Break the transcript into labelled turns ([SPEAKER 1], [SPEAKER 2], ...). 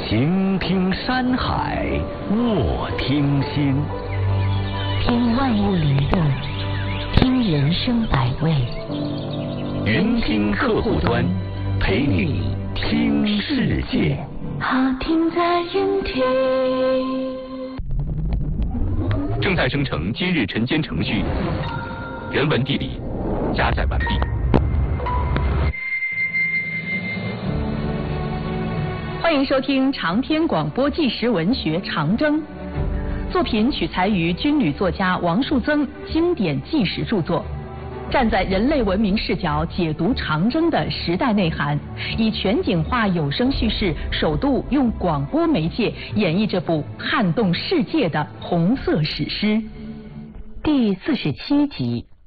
[SPEAKER 1] 行听山海，卧听心，
[SPEAKER 2] 听万物灵动，听人生百味。
[SPEAKER 1] 云听客户端，陪你听世界。
[SPEAKER 2] 好听在云听。
[SPEAKER 1] 正在生成今日晨间程序，人文地理加载完毕。
[SPEAKER 3] 欢迎收听长篇广播纪实文学《长征》，作品取材于军旅作家王树增经典纪实著作，站在人类文明视角解读长征的时代内涵，以全景化有声叙事，首度用广播媒介演绎这部撼动世界的红色史诗。
[SPEAKER 2] 第47集，